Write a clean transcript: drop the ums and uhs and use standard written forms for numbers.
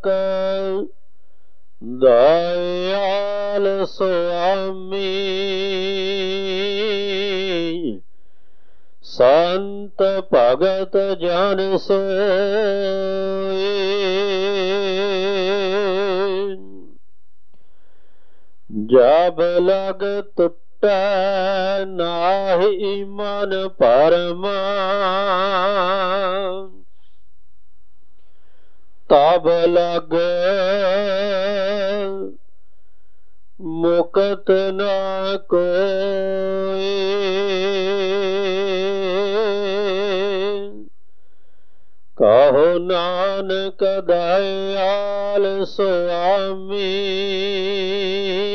दयाल स्वामी संत भगत जन सोए जब लग टुटै नाहि मन परमा तब लग मुकत न कोई कहो नानक दयाल स्वामी